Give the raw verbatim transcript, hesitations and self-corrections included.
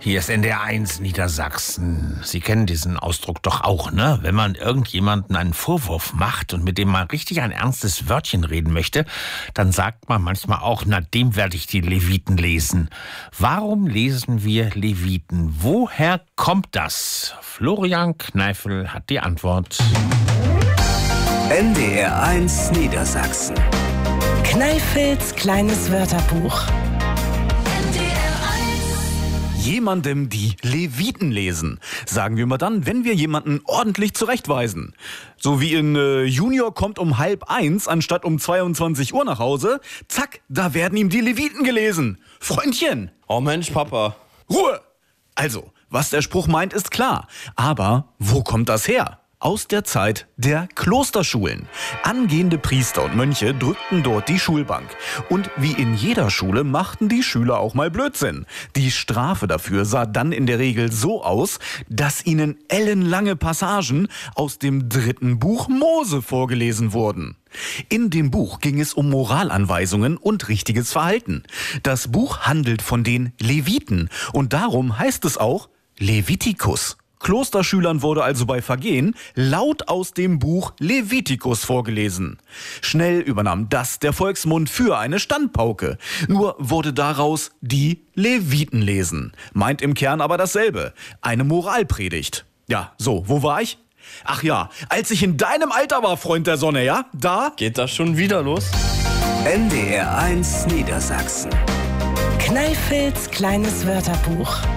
Hier ist N D R eins Niedersachsen. Sie kennen diesen Ausdruck doch auch, ne? Wenn man irgendjemanden einen Vorwurf macht und mit dem man richtig ein ernstes Wörtchen reden möchte, dann sagt man manchmal auch, na, dem werde ich die Leviten lesen. Warum lesen wir Leviten? Woher kommt das? Florian Kneifel hat die Antwort. N D R eins Niedersachsen. Kneifels kleines Wörterbuch. Jemandem die Leviten lesen, sagen wir mal dann, wenn wir jemanden ordentlich zurechtweisen. So wie in äh, Junior kommt um halb eins anstatt um zweiundzwanzig Uhr nach Hause. Zack, da werden ihm die Leviten gelesen. Freundchen. Oh Mensch, Papa. Ruhe. Also, was der Spruch meint, ist klar. Aber wo kommt das her? Aus der Zeit der Klosterschulen. Angehende Priester und Mönche drückten dort die Schulbank. Und wie in jeder Schule machten die Schüler auch mal Blödsinn. Die Strafe dafür sah dann in der Regel so aus, dass ihnen ellenlange Passagen aus dem dritten Buch Mose vorgelesen wurden. In dem Buch ging es um Moralanweisungen und richtiges Verhalten. Das Buch handelt von den Leviten und darum heißt es auch Levitikus. Klosterschülern wurde also bei Vergehen laut aus dem Buch Levitikus vorgelesen. Schnell übernahm das der Volksmund für eine Standpauke. Nur wurde daraus die Leviten lesen. Meint im Kern aber dasselbe. Eine Moralpredigt. Ja, so, wo war ich? Ach ja, als ich in deinem Alter war, Freund der Sonne, ja? Da? Geht das schon wieder los? N D R eins Niedersachsen. Kneifels kleines Wörterbuch.